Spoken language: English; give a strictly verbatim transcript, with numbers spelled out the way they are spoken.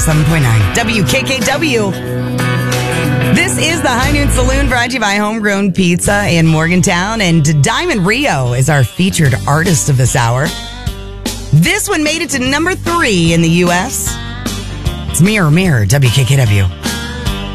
ninety-seven point nine W K K W. This is the High Noon Saloon, brought to you by Homegrown Pizza in Morgantown. And Diamond Rio is our featured artist of this hour. This one made it to number three in the U S. It's Mirror Mirror, W K K W.